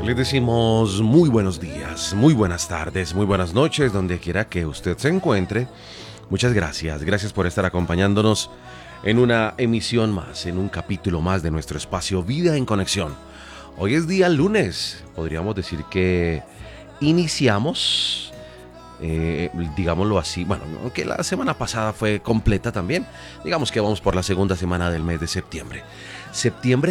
Les decimos muy buenos días, muy buenas tardes, muy buenas noches, donde quiera que usted se encuentre. Muchas gracias, gracias por estar acompañándonos en una emisión más, en un capítulo más de nuestro espacio Vida en Conexión. Hoy es día lunes, podríamos decir que iniciamos, digámoslo así, bueno, aunque la semana pasada fue completa también, digamos que vamos por la segunda semana del mes de septiembre. Septiembre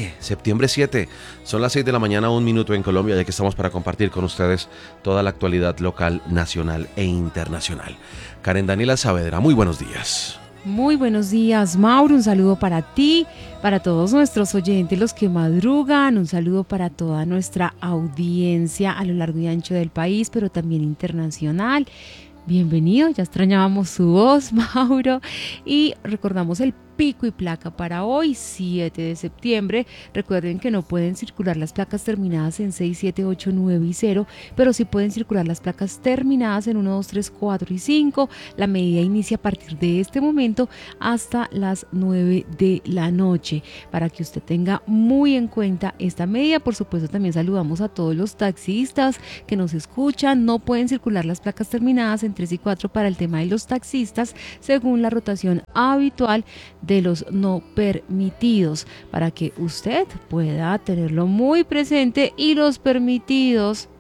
7, son las 6 de la mañana, 1 minuto en Colombia, ya que estamos para compartir con ustedes toda la actualidad local, nacional e internacional. Karen Daniela Saavedra, muy buenos días. Muy buenos días, Mauro, un saludo para ti, para todos nuestros oyentes, los que madrugan, un saludo para toda nuestra audiencia a lo largo y ancho del país, pero también internacional. Bienvenido, ya extrañábamos su voz, Mauro, y recordamos el pico y placa para hoy, 7 de septiembre. Recuerden que no pueden circular las placas terminadas en 6, 7, 8, 9 y 0, pero sí pueden circular las placas terminadas en 1, 2, 3, 4 y 5. La medida inicia a partir de este momento hasta las 9 de la noche, para que usted tenga muy en cuenta esta medida. Por supuesto, también saludamos a todos los taxistas que nos escuchan. No pueden circular las placas terminadas en 3 y 4 para el tema de los taxistas, según la rotación habitual de los no permitidos, para que usted pueda tenerlo muy presente y los permitidos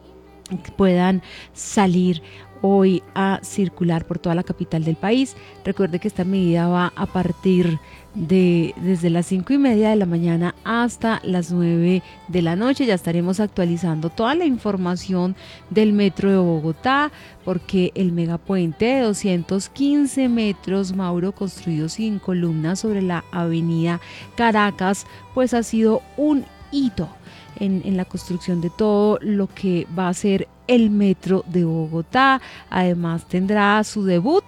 puedan salir hoy a circular por toda la capital del país. Recuerde que esta medida va a partir desde las 5:30 de la mañana hasta las 9 de la noche. Ya estaremos actualizando toda la información del metro de Bogotá, porque el megapuente de 215 metros, Mauro, construido sin columnas sobre la avenida Caracas, pues ha sido un hito en la construcción de todo lo que va a ser el metro de Bogotá. Además tendrá su debut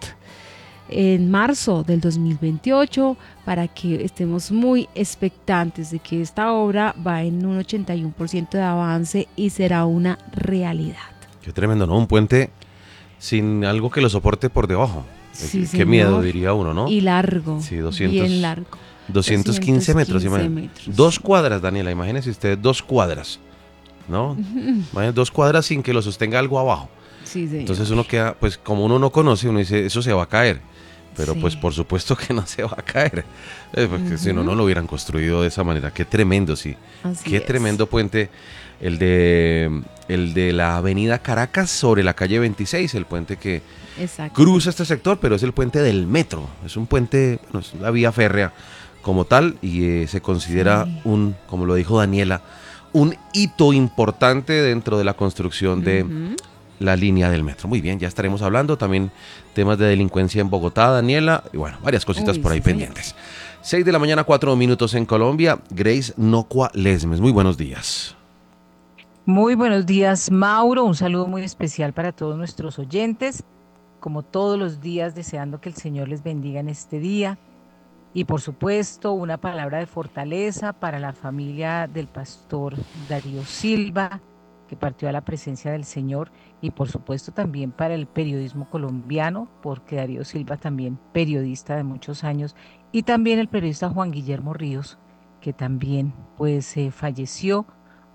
en marzo del 2028, para que estemos muy expectantes de que esta obra va en un 81% de avance y será una realidad. Qué tremendo, ¿no? Un puente sin algo que lo soporte por debajo. Sí, qué señor. miedo, diría uno, ¿no? Y largo, Sí, 200, bien largo. 215 metros. 2 cuadras, Daniela, imagínese usted 2 cuadras, ¿no? Imagínese 2 cuadras sin que lo sostenga algo abajo. Sí, señor. Entonces uno queda, pues como uno no conoce, uno dice, eso se va a caer. Pero sí, pues por supuesto que no se va a caer, porque si no, no lo hubieran construido de esa manera. Qué tremendo, sí. Así Qué es. tremendo puente el de la avenida Caracas sobre la calle 26, el puente que Exacto. cruza este sector, pero es el puente del metro. Es un puente, bueno, es la vía férrea como tal, y se considera como lo dijo Daniela, un hito importante dentro de la construcción de la línea del metro. Muy bien, ya estaremos hablando también temas de delincuencia en Bogotá, Daniela, y bueno, varias cositas por ahí pendientes. 6 de la mañana, 4 minutos en Colombia. Grace Nocua Lesmes, muy buenos días. Muy buenos días, Mauro. Un saludo muy especial para todos nuestros oyentes. Como todos los días, deseando que el Señor les bendiga en este día. Y por supuesto, una palabra de fortaleza para la familia del pastor Darío Silva, que partió a la presencia del Señor. Y por supuesto también para el periodismo colombiano, porque Darío Silva también periodista de muchos años. Y también el periodista Juan Guillermo Ríos, que también pues falleció.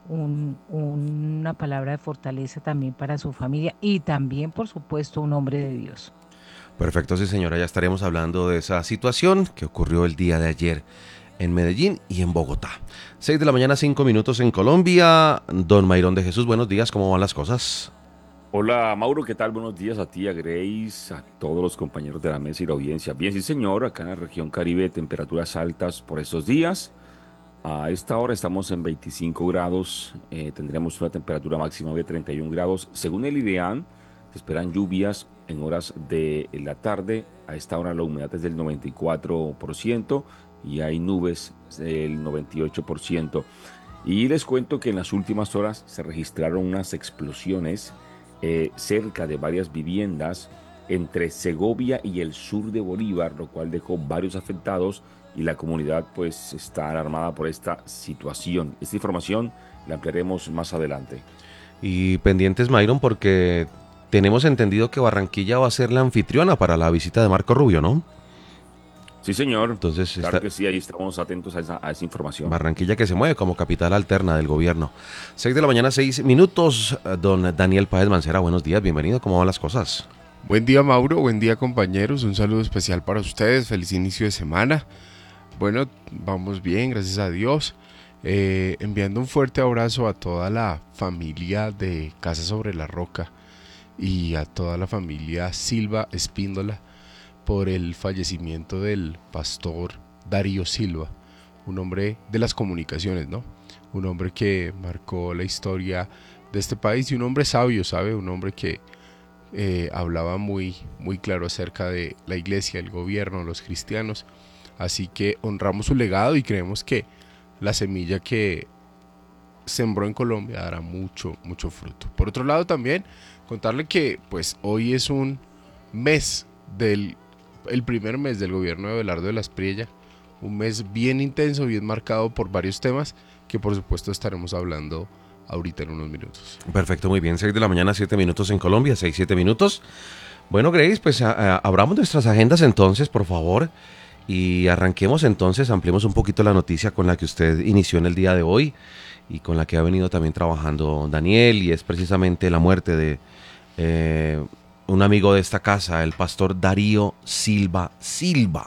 Una palabra de fortaleza también para su familia y también, por supuesto, un hombre de Dios. Perfecto, sí señora, ya estaremos hablando de esa situación que ocurrió el día de ayer en Medellín y en Bogotá. 6 de la mañana, 5 minutos en Colombia. Don Mayrón de Jesús, buenos días, ¿cómo van las cosas? Hola Mauro, ¿qué tal? Buenos días a ti, a Grace, a todos los compañeros de la mesa y la audiencia. Bien, sí señor, acá en la región Caribe, temperaturas altas por estos días. A esta hora estamos en 25 grados, tendremos una temperatura máxima de 31 grados. Según el IDEAM, se esperan lluvias en horas de la tarde. A esta hora la humedad es del 94% y hay nubes del 98%. Y les cuento que en las últimas horas se registraron unas explosiones cerca de varias viviendas entre Segovia y el sur de Bolívar, lo cual dejó varios afectados y la comunidad pues está alarmada por esta situación. Esta información la ampliaremos más adelante. Y pendientes, Mayron, porque tenemos entendido que Barranquilla va a ser la anfitriona para la visita de Marco Rubio, ¿no? Sí, señor. Entonces, Claro que sí, ahí estamos atentos a esa información. Barranquilla que se mueve como capital alterna del gobierno. 6 de la mañana, 6 minutos. Don Daniel Páez Mancera, buenos días, bienvenido. ¿Cómo van las cosas? Buen día, Mauro, buen día, compañeros, un saludo especial para ustedes, feliz inicio de semana. Bueno, vamos bien, gracias a Dios. Enviando un fuerte abrazo a toda la familia de Casa Sobre la Roca y a toda la familia Silva Espíndola por el fallecimiento del pastor Darío Silva, un hombre de las comunicaciones, ¿no? Un hombre que marcó la historia de este país y un hombre sabio, ¿sabe? Un hombre que hablaba muy claro acerca de la iglesia, el gobierno, los cristianos. Así que honramos su legado y creemos que la semilla que sembró en Colombia dará mucho fruto. Por otro lado, también contarle que pues hoy es un mes el primer mes del gobierno de Abelardo de la Espriella, un mes bien intenso, bien marcado por varios temas que por supuesto estaremos hablando ahorita en unos minutos. Perfecto, muy bien. 6 de la mañana, 7 minutos en Colombia, 6, 7 minutos. Bueno, Grace, pues abramos nuestras agendas entonces, por favor, y arranquemos entonces, ampliemos un poquito la noticia con la que usted inició en el día de hoy y con la que ha venido también trabajando Daniel, y es precisamente la muerte de un amigo de esta casa, el pastor Darío Silva.